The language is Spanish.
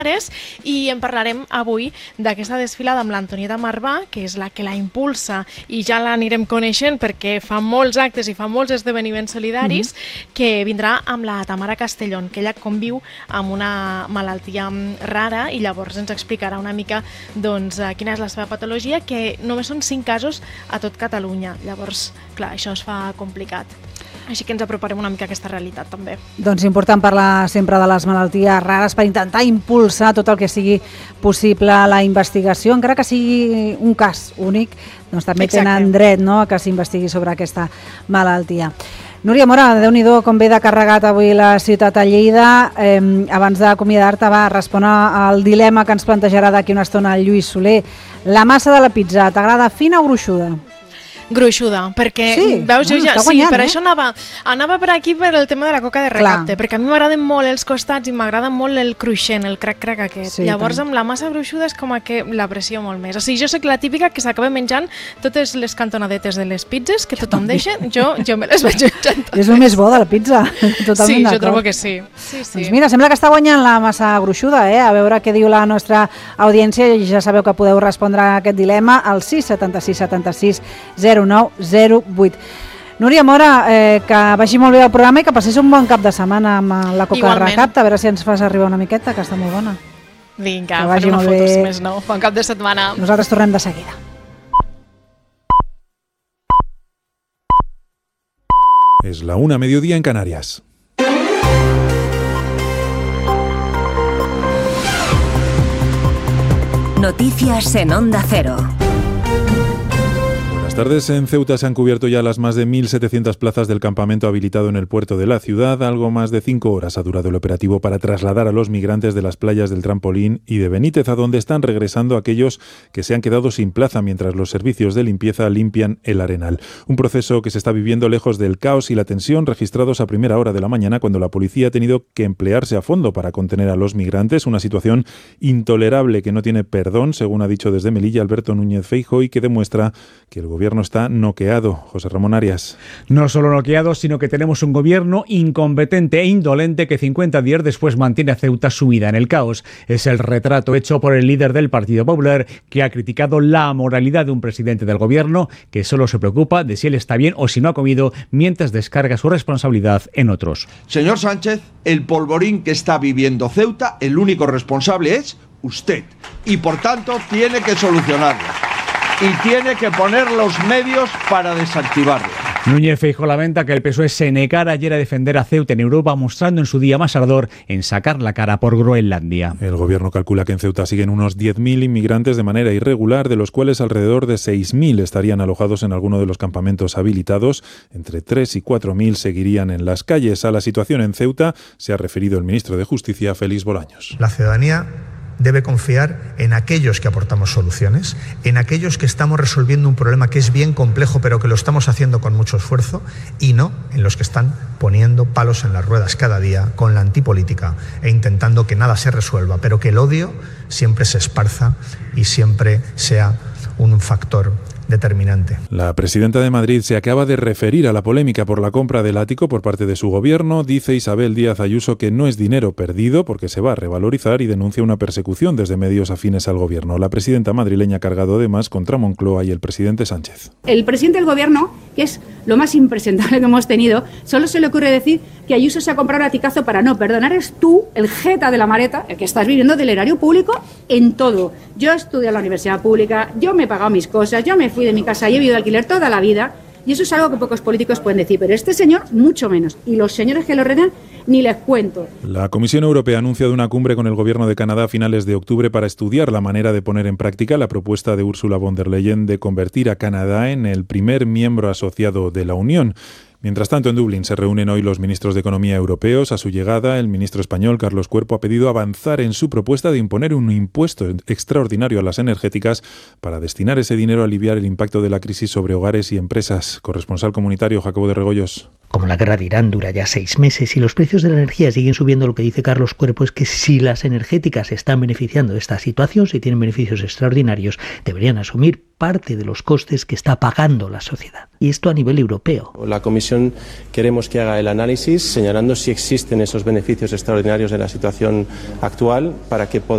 i en parlarem avui d'aquesta desfilada amb l'Antonieta Marvà, que és la que la impulsa i ja l'anirem coneixent perquè fa molts actes i fa molts esdeveniments solidaris, que vindrà amb la Tamara Castellón, que ella conviu amb una malaltia rara i llavors ens explicarà una mica quina és la seva patologia, que només són 5 casos a tot Catalunya. Llavors, clar, això es fa complicat. Així que ens aproparem una mica a aquesta realitat també. Doncs important parlar sempre de les malalties rares per intentar impulsar tot el que sigui possible la investigació, encara que sigui un cas únic, doncs també tenen dret, no?, a que s'investigui sobre aquesta malaltia. Núria Mora, Déu-n'hi-do com ve de carregat avui la ciutat a Lleida. Abans d'acomiadar-te, va respondre al dilema que ens plantejarà d'aquí una estona el Lluís Soler. La massa de la pizza, t'agrada fina o gruixuda? Gruixuda, perquè veus, jo ja, sí, per això anava per aquí per el tema de la coca de recapte, perquè a mi m'agraden molt els costats i m'agrada molt el cruixent, el crac-crac aquest. Llavors amb la massa gruixuda és com que l'aprecio molt més. O sigui, jo soc la típica que s'acaba menjant totes les cantonadetes de les pizzas que tothom deixa, jo me les vaig menjant totes. És el més bo de la pizza, totalment d'acord. Sí, jo trobo que sí. Doncs mira, sembla que està guanyant la massa gruixuda, a veure què diu la nostra audiència, i ja sabeu que podeu respondre a aquest dilema al 676 76 0908. Núria Mora, que vagi molt bé el programa i que passis un bon cap de setmana amb la coca recapta, a veure si ens fas arribar una miqueta, que està molt bona. Vinga, faré una foto, si més no. Bon cap de setmana. Nosaltres tornem de seguida. Es la 1:00 mediodía en Canarias. Noticias en Onda Cero. Buenas tardes. En Ceuta se han cubierto ya las más de 1.700 plazas del campamento habilitado en el puerto de la ciudad. Algo más de 5 horas ha durado el operativo para trasladar a los migrantes de las playas del Trampolín y de Benítez, a donde están regresando aquellos que se han quedado sin plaza mientras los servicios de limpieza limpian el arenal. Un proceso que se está viviendo lejos del caos y la tensión registrados a primera hora de la mañana, cuando la policía ha tenido que emplearse a fondo para contener a los migrantes. Una situación intolerable que no tiene perdón, según ha dicho desde Melilla Alberto Núñez Feijóo, y que demuestra que el gobierno está noqueado. José Ramón Arias. No solo noqueado, sino que tenemos un gobierno incompetente e indolente que 50 días después mantiene a Ceuta sumida en el caos. Es el retrato hecho por el líder del Partido Popular, que ha criticado la moralidad de un presidente del gobierno que solo se preocupa de si él está bien o si no ha comido, mientras descarga su responsabilidad en otros. Señor Sánchez, el polvorín que está viviendo Ceuta, el único responsable es usted, y por tanto tiene que solucionarlo. Y tiene que poner los medios para desactivarlo. Núñez Feijóo lamenta que el PSOE se negara ayer a defender a Ceuta en Europa, mostrando en su día más ardor en sacar la cara por Groenlandia. El gobierno calcula que en Ceuta siguen unos 10.000 inmigrantes de manera irregular, de los cuales alrededor de 6.000 estarían alojados en alguno de los campamentos habilitados. Entre 3 y 4.000 seguirían en las calles. A la situación en Ceuta se ha referido el ministro de Justicia, Félix Bolaños. La ciudadanía debe confiar en aquellos que aportamos soluciones, en aquellos que estamos resolviendo un problema que es bien complejo, pero que lo estamos haciendo con mucho esfuerzo, y no en los que están poniendo palos en las ruedas cada día con la antipolítica e intentando que nada se resuelva, pero que el odio siempre se esparza y siempre sea un factor determinante. La presidenta de Madrid se acaba de referir a la polémica por la compra del ático por parte de su gobierno. Dice Isabel Díaz Ayuso que no es dinero perdido porque se va a revalorizar, y denuncia una persecución desde medios afines al gobierno. La presidenta madrileña ha cargado además contra Moncloa y el presidente Sánchez. El presidente del gobierno, que es lo más impresentable que hemos tenido, solo se le ocurre decir que Ayuso se ha comprado un aticazo para no perdonar. Eres tú, el jeta de la maleta, el que estás viviendo del erario público en todo. Yo estudié en la universidad pública, yo me he pagado mis cosas, yo me fui de mi casa y he vivido de alquiler toda la vida, y eso es algo que pocos políticos pueden decir, pero este señor mucho menos, y los señores que lo rodean ni les cuento. La Comisión Europea ha anunciado una cumbre con el gobierno de Canadá a finales de octubre para estudiar la manera de poner en práctica la propuesta de Ursula von der Leyen de convertir a Canadá en el primer miembro asociado de la Unión. Mientras tanto, en Dublín se reúnen hoy los ministros de Economía europeos. A su llegada, el ministro español, Carlos Cuerpo, ha pedido avanzar en su propuesta de imponer un impuesto extraordinario a las energéticas para destinar ese dinero a aliviar el impacto de la crisis sobre hogares y empresas. Corresponsal comunitario, Jacobo de Regoyos. Como la guerra de Irán dura ya 6 meses y los precios de la energía siguen subiendo, lo que dice Carlos Cuerpo es que si las energéticas están beneficiando de esta situación, si tienen beneficios extraordinarios, deberían asumir parte de los costes que está pagando la sociedad. Y esto a nivel europeo. La Comisión queremos que haga el análisis señalando si existen esos beneficios extraordinarios de la situación actual para que podamos